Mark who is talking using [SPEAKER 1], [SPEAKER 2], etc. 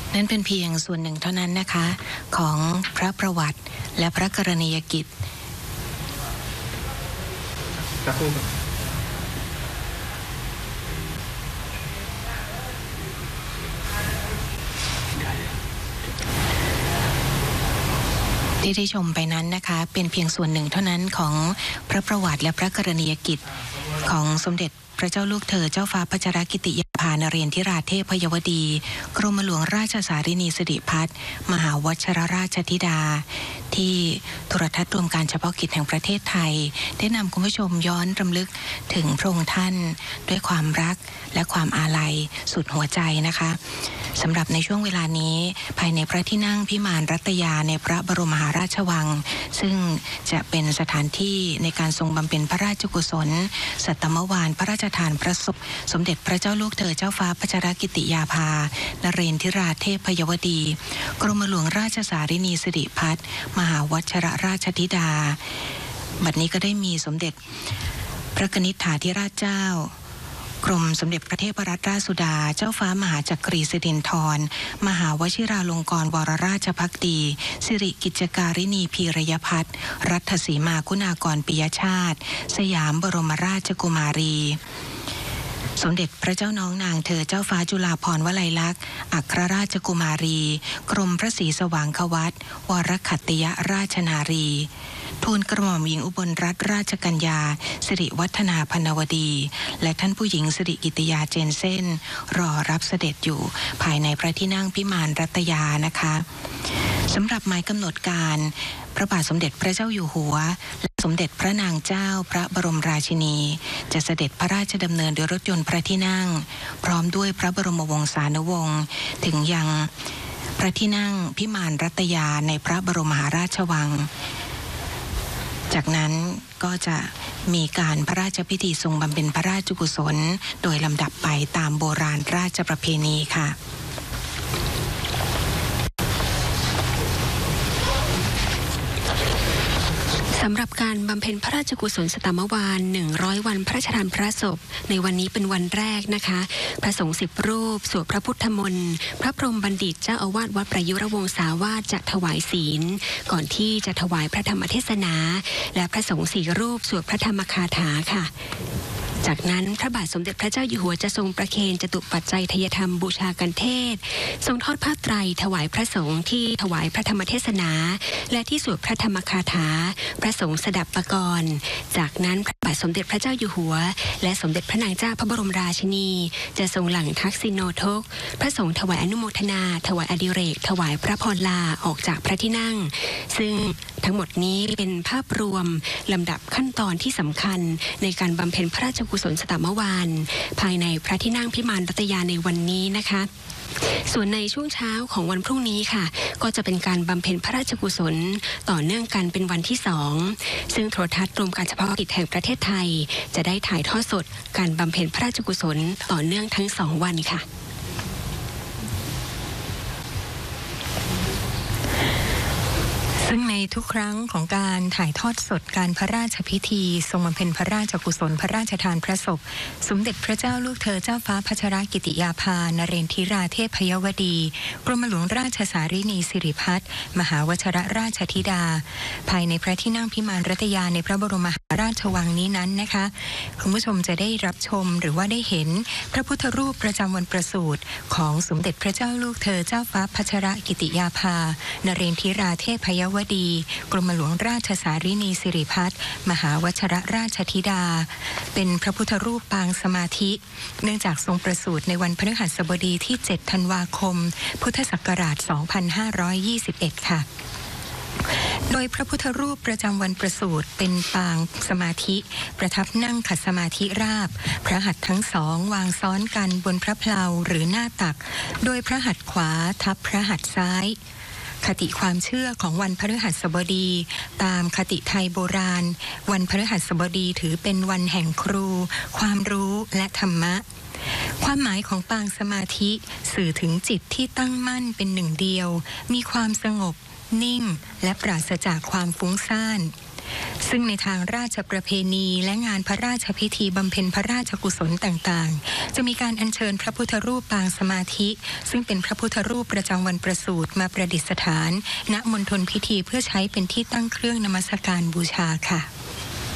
[SPEAKER 1] นั่นเป็นเพียงส่วนหนึ่งเท่านั้นนะคะของพระประวัติและพระกรณียกิจที่ได้ชมไปนั้นนะคะเป็นเพียงส่วนหนึ่งเท่านั้นของพระประวัติและพระกรณียกิจของสมเด็จพระเจ้าลูกเธอเจ้าฟ้าพัชรกิติยาภานเรนทิราเทพยวดีกรมหลวงราชสารินีสิริพัฒน์มหาวชิรราชธิดาที่โทรทัศน์รวมการเฉพาะกิจแห่งประเทศไทยได้นำคุณผู้ชมย้อนรำลึกถึงพระองค์ท่านด้วยความรักและความอาลัยสุดหัวใจนะคะสำหรับในช่วงเวลานี้ภายในพระที่นั่งพิมานรัตยาในพระบรมมหาราชวังซึ่งจะเป็นสถานที่ในการทรงบำเพ็ญพระราชกุศลสัตตมวาลพระราชทานพระศพสมเด็จพระเจ้าลูกเธอเจ้าฟ้าพัชรกิติยาภานเรนทิราเทพยวดีกรมหลวงราชสารินีสิริพัฒน์มหาวชิรราชธิดาบัดนี้ก็ได้มีสมเด็จพระกนิษฐาธิราชเจ้ากรมสมเด็จพระเทพรัตนราชสุดาเจ้าฟ้ามหาจักรีสิรินธรมหาวชิราลงกรณ์วรราชภักดีสิริกิจการิณีพีรยพัฒน์รัฐสีมาคุณากรปิยชาติสยามบรมราชกุมารีสมเด็จพระเจ้าน้องนางเธอเจ้าฟ้าจุฬาภรณ์วลัยลักษณ์อัครราชกุมารีกรมพระศรีสว่างควัตรวรขัตติยราชนารีทูลกระหม่อมหญิงอุบลรัตนราชกัญญาสิริวัฒนาพนวดีและท่านผู้หญิงสิริกิติยาเจนเซ่นรอรับเสด็จอยู่ภายในพระที่นั่งพิมานรัตยานะคะสำหรับหมายกำหนดการพระบาทสมเด็จพระเจ้าอยู่หัวและสมเด็จพระนางเจ้าพระบรมราชินีจะเสด็จพระราชดำเนินโดยรถยนต์พระที่นั่งพร้อมด้วยพระบรมวงศานุวงศ์ถึงยังพระที่นั่งพิมานรัตยาในพระบรมมหาราชวังจากนั้นก็จะมีการพระราชพิธีทรงบำเพ็ญพระราชกุศลโดยลำดับไปตามโบราณราชประเพณีค่ะ
[SPEAKER 2] สำหรับการบำเพ็ญพระราชกุศลสตมวาล100 วันพระราชทานพระศพในวันนี้เป็นวันแรกนะคะพระสงฆ์10 รูปสวดพระพุทธมนต์พระพรหมบัณฑิตเจ้าอาวาสวัดประยุรวงศาวาสจะถวายศีลก่อนที่จะถวายพระธรรมเทศนาและพระสงฆ์4 รูปสวดพระธรรมคาถาค่ะจากนั้นพระบาทสมเด็จพระเจ้าอยู่หัวจะทรงประเคนจตุปัจจัยทายธรรมบูชากันเทศทรงทอดผ้าไตรถวายพระสงฆ์ที่ถวายพระธรรมเทศนาและที่สวดพระธรรมคาถาพระสงฆ์สดับปกรณ์จากนั้นพระบาทสมเด็จพระเจ้าอยู่หัวและสมเด็จพระนางเจ้าพระบรมราชินีจะทรงหลั่งทักษิโนทกพระสงฆ์ถวายอนุโมทนาถวายอดิเรกถวายพระพรลาออกจากพระที่นั่งซึ่งทั้งหมดนี้เป็นภาพรวมลำดับขั้นตอนที่สำคัญในการบำเพ็ญพระราชกุศลสตมวาลภายในพระที่นั่งพิมานรัตยาในวันนี้นะคะส่วนในช่วงเช้าของวันพรุ่งนี้ค่ะก็จะเป็นการบำเพ็ญพระราชกุศลต่อเนื่องกันเป็นวันที่2ซึ่งโทรทัศน์รวมการเฉพาะกิจแห่งประเทศไทยจะได้ถ่ายทอดสดการบำเพ็ญพระราชกุศลต่อเนื่องทั้ง2 วันค่ะ
[SPEAKER 3] ซึ่งในทุกครั้งของการถ่ายทอดสดการพระราชพิธีทรงบำเพ็ญพระราชกุศลพระราชทานพระศพสมเด็จพระเจ้าลูกเธอเจ้าฟ้าพัชรกิติยาภานเรนทิราเทพยวดีกรมหลวงราชสารินีสิริพัฒน์มหาวชิรราชธิดาภายในพระที่นั่งพิมานรัตยาในพระบรมมหาราชวังนี้นั้นนะคะคุณผู้ชมจะได้รับชมหรือว่าได้เห็นพระพุทธรูปประจำวันประสูติของสมเด็จพระเจ้าลูกเธอเจ้าฟ้าพัชรกิติยาภานเรนทิราเทพยวดีกรมหลวงราชสารินีสิริพัฒน์มหาวชิรราชธิดาเป็นพระพุทธรูปปางสมาธิเนื่องจากทรงประสูติในวันพฤหัสบดีที่7 ธันวาคมพุทธศักราช 2521 ค่ะโดยพระพุทธรูปประจำวันประสูติเป็นปางสมาธิประทับนั่งขัดสมาธิราบพระหัตถ์ทั้งสองวางซ้อนกันบนพระเพลาหรือหน้าตักโดยพระหัตถ์ขวาทับพระหัตถ์ซ้ายคติความเชื่อของวันพฤหัสบดีตามคติไทยโบราณวันพฤหัสบดีถือเป็นวันแห่งครูความรู้และธรรมะความหมายของปางสมาธิสื่อถึงจิตที่ตั้งมั่นเป็น หนึ่งเดียวมีความสงบนิ่งและปราศจากความฟุ้งซ่านซึ่งในทางราชประเพณีและงานพระราชพิธีบำเพ็ญพระราชกุศลต่างๆจะมีการอัญเชิญพระพุทธรูปปางสมาธิซึ่งเป็นพระพุทธรูปประจำวันประสูติมาประดิษฐานณมณฑลพิธีเพื่อใช้เป็นที่ตั้งเครื่องนมัสการบูชาค่ะ